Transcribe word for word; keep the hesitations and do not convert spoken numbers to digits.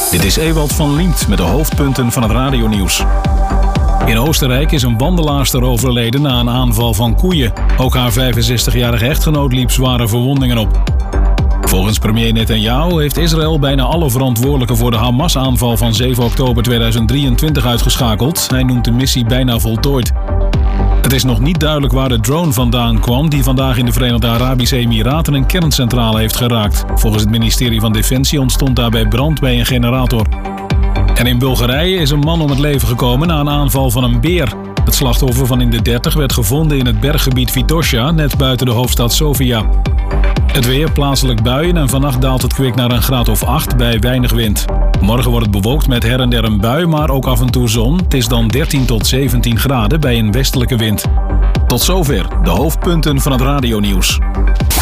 Dit is Ewald van Liemt met de hoofdpunten van het radionieuws. In Oostenrijk is een wandelaarster overleden na een aanval van koeien. Ook haar vijfenzestigjarige echtgenoot liep zware verwondingen op. Volgens premier Netanyahu heeft Israël bijna alle verantwoordelijken voor de Hamas-aanval van zeven oktober tweeduizend drieëntwintig uitgeschakeld. Hij noemt de missie bijna voltooid. Het is nog niet duidelijk waar de drone vandaan kwam die vandaag in de Verenigde Arabische Emiraten een kerncentrale heeft geraakt. Volgens het ministerie van Defensie ontstond daarbij brand bij een generator. En in Bulgarije is een man om het leven gekomen na een aanval van een beer. Het slachtoffer van in de dertig werd gevonden in het berggebied Vitosha, net buiten de hoofdstad Sofia. Het weer, plaatselijk buien en vannacht daalt het kwik naar een graad of acht bij weinig wind. Morgen wordt het bewolkt met her en der een bui, maar ook af en toe zon. Het is dan dertien tot zeventien graden bij een westelijke wind. Tot zover de hoofdpunten van het radionieuws.